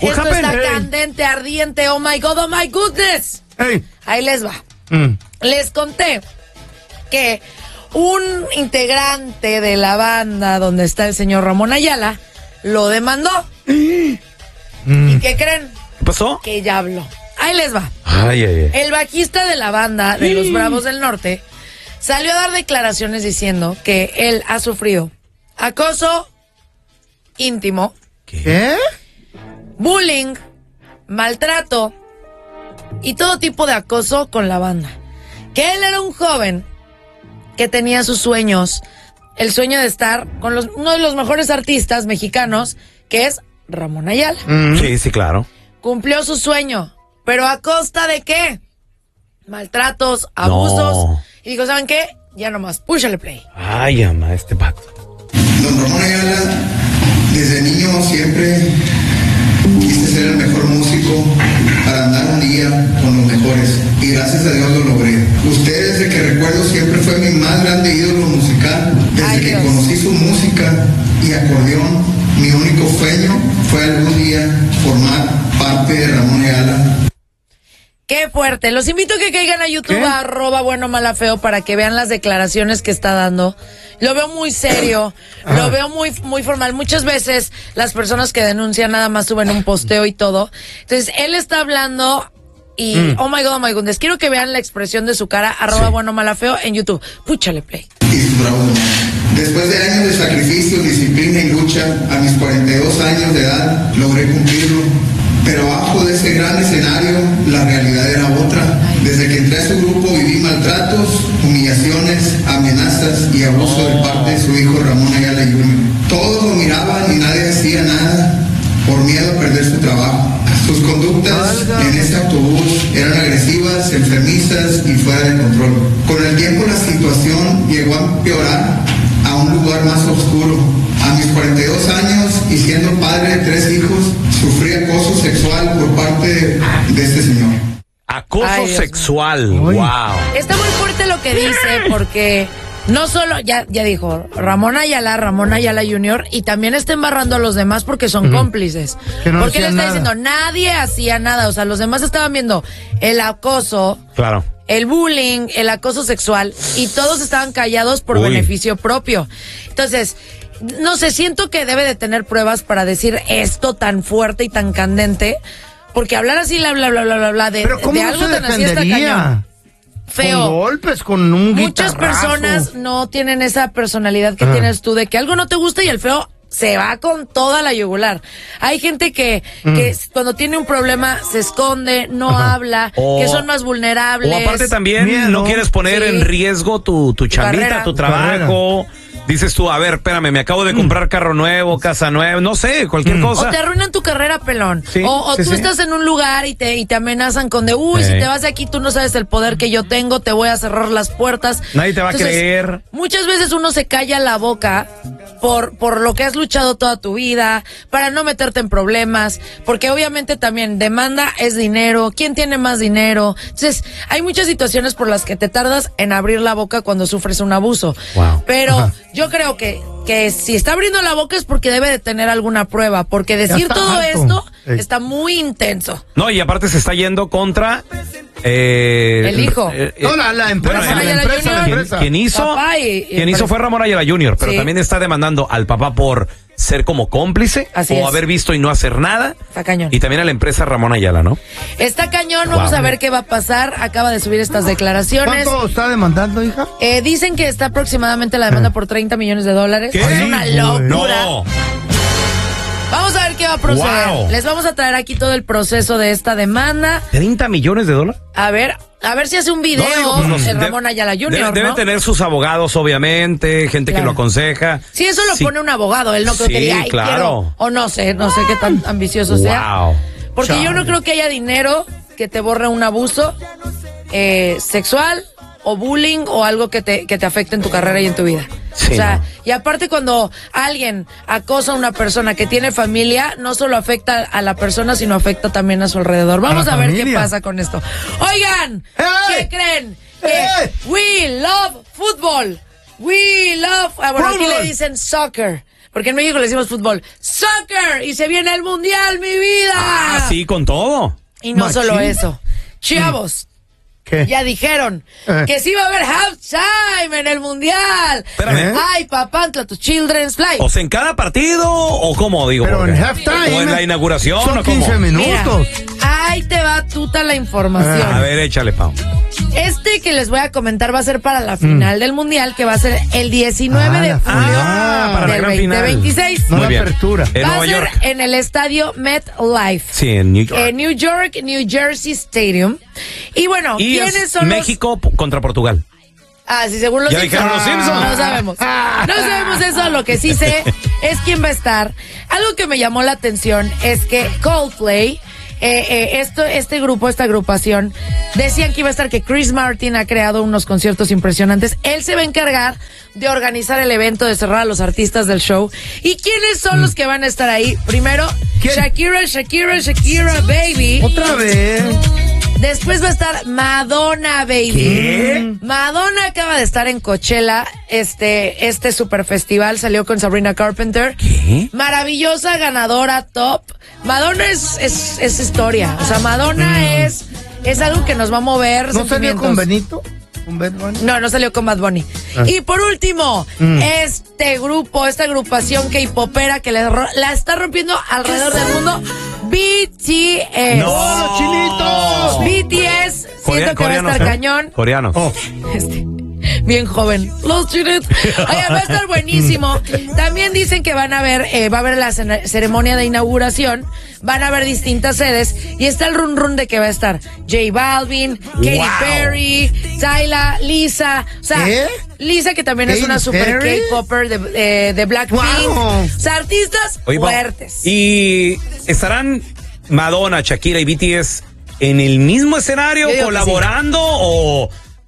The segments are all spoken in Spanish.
Esto está candente, ardiente. Oh my God, oh my goodness. Hey. Ahí les va. Les conté que un integrante de la banda donde está el señor Ramón Ayala lo demandó. ¿Y qué creen? ¿Qué pasó? Que ya habló. Ahí les va. Ay. El bajista de la banda de los Bravos del Norte salió a dar declaraciones diciendo que él ha sufrido acoso íntimo, ¿Qué? bullying, maltrato y todo tipo de acoso con la banda. Que él era un joven que tenía sus sueños, el sueño de estar con uno de los mejores artistas mexicanos, que es Ramón Ayala. Sí, claro. Cumplió su sueño, pero ¿a costa de qué? Maltratos, abusos. No. Y dijo, ¿saben qué? Ya nomás, púchale play. Ay, ama, este pato. Don Ramón Ayala, desde niño siempre quise ser el mejor músico para andar un día con los mejores. Y gracias a Dios lo logré. Usted, desde que recuerdo, siempre fue mi más grande ídolo musical. Desde que conocí su música y acordeón, mi único sueño fue algún día formar parte de Ramón Ayala. Qué fuerte. Los invito a que caigan a YouTube @ bueno mala feo para que vean las declaraciones que está dando. Lo veo muy serio, lo veo muy formal. Muchas veces las personas que denuncian nada más suben un posteo y todo. Entonces, él está hablando y oh my goodness. Quiero que vean la expresión de su cara @ bueno mala feo en YouTube. Púchale play. Y sus bravos. Después de años de sacrificio, disciplina y lucha, a mis 42 años de edad logré cumplirlo. Pero abajo de ese gran escenario, la realidad era otra. Desde que entré a su grupo viví maltratos, humillaciones, amenazas y abuso de parte de su hijo Ramón Ayala Jr. Todos lo miraban y nadie decía nada por miedo a perder su trabajo. Sus conductas en ese autobús eran agresivas, enfermizas y fuera de control. Con el tiempo la situación llegó a empeorar a un lugar más oscuro. A mis 42 años y siendo padre de 3 hijos, sufrí acoso sexual por parte de este señor. Acoso sexual, wow. Está muy fuerte lo que dice porque no solo, ya dijo, Ramón Ayala Jr. y también está embarrando a los demás porque son cómplices. Porque le está diciendo, nadie hacía nada, o sea, los demás estaban viendo el acoso. Claro. El bullying, el acoso sexual y todos estaban callados por beneficio propio. Entonces, no sé, siento que debe de tener pruebas para decir esto tan fuerte y tan candente, porque hablar así, bla, de algo tan así está cañón. Feo. Con golpes, con un Muchas guitarrazo. personas no tienen esa personalidad que tienes tú de que algo no te gusta y el feo se va con toda la yugular. Hay gente que cuando tiene un problema se esconde, no habla, que son más vulnerables. O aparte también no quieres poner en riesgo tu chambita, carrera. tu trabajo. Dices tú, a ver, espérame, me acabo de comprar carro nuevo, casa nueva, no sé, cualquier cosa. O te arruinan tu carrera, pelón. Sí, o tú estás en un lugar y te amenazan con de, si te vas de aquí, tú no sabes el poder que yo tengo, te voy a cerrar las puertas. Nadie te va a creer. Muchas veces uno se calla la boca por lo que has luchado toda tu vida, para no meterte en problemas, porque obviamente también demanda es dinero, ¿quién tiene más dinero? Entonces, hay muchas situaciones por las que te tardas en abrir la boca cuando sufres un abuso. Wow. Pero yo creo que si está abriendo la boca es porque debe de tener alguna prueba, porque decir todo esto está muy intenso. No, y aparte se está yendo contra el hijo. No, la empresa. Quien hizo fue Ramón Ayala Jr., pero también está demandando al papá por ser como cómplice o haber visto y no hacer nada. Está cañón. Y también a la empresa Ramón Ayala, ¿no? Está cañón, vamos a ver qué va a pasar. Acaba de subir estas declaraciones. ¿Cuánto está demandando, hija? Dicen que está aproximadamente la demanda por $30 millones. ¿Qué? Es una locura. No. Vamos a ver qué va a proceder. Wow. Les vamos a traer aquí todo el proceso de esta demanda. ¿$30 millones? A ver si hace un video el Ramón Ayala Jr., Debe tener sus abogados, obviamente, gente que lo aconseja. Sí, eso lo pone un abogado. Él no creo que diga, ay, claro. quiero, o no sé qué tan ambicioso sea. Porque yo no creo que haya dinero que te borre un abuso sexual o bullying o algo que te afecte en tu carrera y en tu vida. Sí, o sea, y aparte cuando alguien acosa a una persona que tiene familia, no solo afecta a la persona, sino afecta también a su alrededor. Vamos a ver qué pasa con esto. Oigan, ¿qué creen? We love football. We love, bueno, aquí le dicen soccer. porque en México le decimos fútbol, soccer, y se viene el mundial, mi vida. Ah, sí, con todo. Y no solo eso, chavos. ¿Qué? Ya dijeron que sí va a haber halftime en el mundial. Espérame. Ay, Papantla, tu children's flight. O sea, ¿en cada partido o cómo digo? Pero Jorge? en halftime. ¿O en la inauguración Son o cómo? 15 minutos. Mira, ahí te va tuta la información. A ver, échale, Pau. Este que les voy a comentar va a ser para la final del mundial, que va a ser el 19 de la julio final. Para la del gran final. 2026. No Muy la bien. apertura. En Va Nueva a ser York. en el estadio MetLife. Sí, en New York. En New York, New Jersey Stadium. Y bueno, Y ¿quiénes es son México contra Portugal. Ah, sí, según los Ya dijeron los Simpsons. No sabemos. No sabemos eso. Lo que sí sé es quién va a estar. Algo que me llamó la atención es que Coldplay, este grupo, esta agrupación, decían que iba a estar, que Chris Martin ha creado unos conciertos impresionantes. Él se va a encargar de organizar el evento, de cerrar a los artistas del show. ¿Y quiénes son los que van a estar ahí? Primero, ¿quién? Shakira, baby. Otra vez. Después va a estar Madonna, baby. ¿Qué? Madonna acaba de estar en Coachella, este super festival, salió con Sabrina Carpenter. ¿Qué? Maravillosa, ganadora, top. Madonna es historia. O sea, Madonna es algo que nos va a mover. ¿No salió sentimientos. con Benito? ¿Con Bad Bunny? No salió con Bad Bunny. Y por último, este grupo, esta agrupación K-popera que la está rompiendo alrededor del mundo, BTS. ¡No, los chinitos! BTS, siento que va a estar cañón. Coreanos. Oh. Bien joven. Los chinitos. Oye, va a estar buenísimo. También dicen que va a haber la ceremonia de inauguración. Van a haber distintas sedes. Y está el run de que va a estar J Balvin, Katy Perry, Tyla, Lisa. O sea, ¿qué? Lisa, que también es ¿Katy una super Perry? K-popper de Blackpink. Wow. O sea, artistas Oye, Pau, fuertes. ¿y estarán Madonna, Shakira y BTS en el mismo escenario Yo digo que colaborando o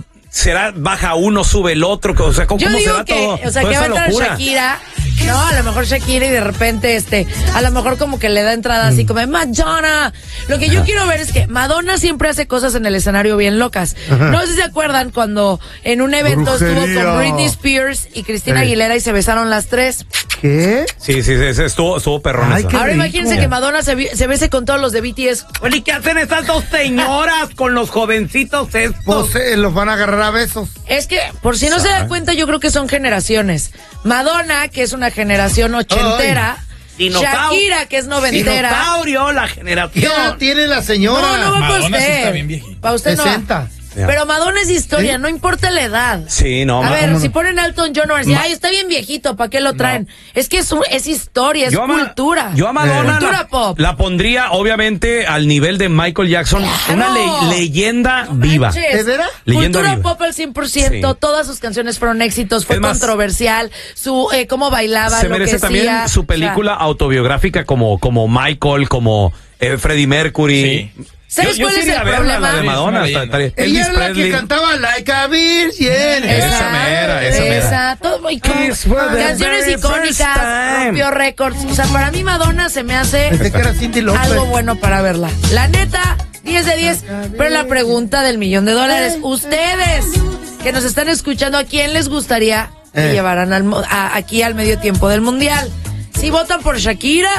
será baja uno, sube el otro? O sea, ¿cómo Yo digo será que, todo? o sea, toda que va a esa entrar locura? Shakira. No, a lo mejor Shakira y de repente, a lo mejor como que le da entrada así como Madonna. Lo que yo quiero ver es que Madonna siempre hace cosas en el escenario bien locas. No sé si se acuerdan cuando en un evento estuvo con Britney Spears y Cristina Aguilera y se besaron las tres. ¿Qué? Sí, estuvo perrón Ay, eso. qué Ahora rico. imagínense que Madonna se bese con todos los de BTS. Oye, ¿y qué hacen estas dos señoras con los jovencitos estos? Pues los van a agarrar a besos. Es que, por si no se da cuenta, yo creo que son generaciones. Madonna, que es una generación ochentera. Shakira, que es noventera. Dinosaurio, la ¿Qué generación. edad tiene la señora? No va para Madonna usted. sí está bien viejita. Para usted 60. no. Pero Madonna es historia, no importa la edad. Sí, no, A ver, Madonna. si ponen Elton John, van a decir, ay, está bien viejito, ¿para qué lo traen? Es que es historia, es cultura. Yo a Madonna Cultura pop. la pondría, obviamente, al nivel de Michael Jackson. Claro. Una leyenda viva. Manches. ¿De veras? Leyenda Cultura viva. pop al 100%, Sí. Todas sus canciones fueron éxitos, fue Es más, controversial, su cómo bailaba, Se lo merece que también hacía, su película autobiográfica como Michael, como Freddie Mercury. Sí. ¿Sabes cuál sí es iría el a verla, problema? la de Madonna. Sí, es una estaría- Ella Elvis es la Presley. que cantaba Like a Virgin. Esa mera. Esa, todo, y como This was the canciones very first icónicas, time. rompió récords. O sea, para mí Madonna se me hace Pensé que era Cindy López. algo bueno para verla. La neta, 10 de 10. Pero la pregunta del $1,000,000, ustedes que nos están escuchando, ¿a quién les gustaría que llevaran aquí al medio tiempo del mundial? Si votan por Shakira,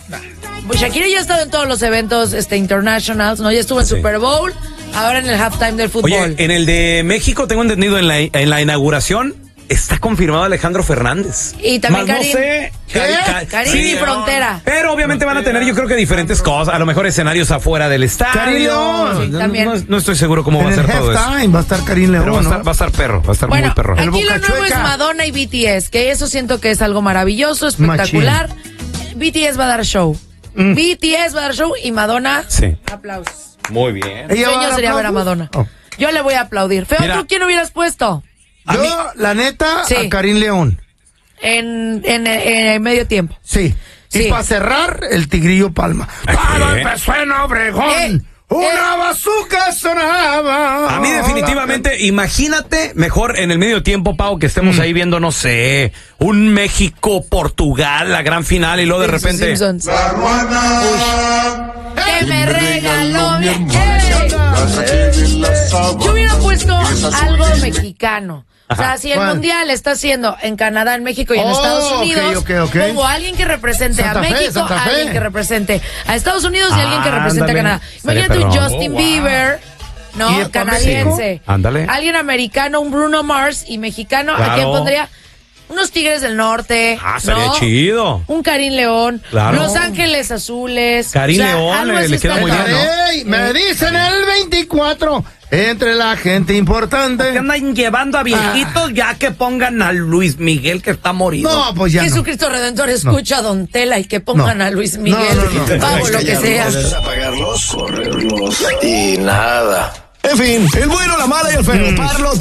pues Shakira ya ha estado en todos los eventos internationals, ¿no? Ya estuvo en Sí. Super Bowl, ahora en el halftime del fútbol. Oye, en el de México, tengo entendido, en la inauguración, está confirmado Alejandro Fernández. Y también Más Karim. no sé. Karim sí, y Frontera. Pero obviamente van a tener, yo creo que diferentes cosas. A lo mejor escenarios afuera del estadio. Karim León. Sí, también. No estoy seguro cómo va a En ser el todo eso. halftime va a estar Karim León, Pero va a ¿no? estar perro, va a estar Bueno, muy perro. El aquí lo Boca nuevo es Chueca. Madonna y BTS, que eso siento que es algo maravilloso, espectacular. BTS va a dar show. BTS va a dar show y Madonna, Sí. aplausos. Muy bien. Ella Mi va a sueño dar sería ver a aplausos. Madonna. Oh. Yo le voy a aplaudir. Feo, Mira. ¿tú quién hubieras puesto? Yo, la neta, Sí. a Karim León. En medio tiempo. Sí. Sí. Y para cerrar, el Tigrillo Palma. Todo empezó en Obregón. Una bazooka sonaba. A mí definitivamente, imagínate mejor en el medio tiempo, Pau, que estemos ahí viendo, no sé, un México-Portugal, la gran final, y luego de repente... Simpsons. Que me regaló mi... Yo hubiera puesto algo mexicano. O sea, si el mundial está haciendo en Canadá, en México y en Estados Unidos, pongo a alguien que represente a México, a alguien que represente a Estados Unidos y a alguien que represente a Canadá. Imagínate un Justin Bieber, ¿no? Canadiense. Ándale. Alguien americano, un Bruno Mars y mexicano. ¿A quién pondría? Unos Tigres del Norte. Sería chido. Un Karim León. Claro. Los Ángeles Azules. Karim León le queda muy bien, ¿no? Me dicen el 24. Entre la gente importante. Que andan llevando a viejitos, ya que pongan a Luis Miguel, que está morido. No, pues ya Jesucristo Redentor escucha a Don Tela y que pongan a Luis Miguel. Vamos, lo que sea. Puedes apagarlos, correrlos y nada. En fin, el bueno, la mala y el feo.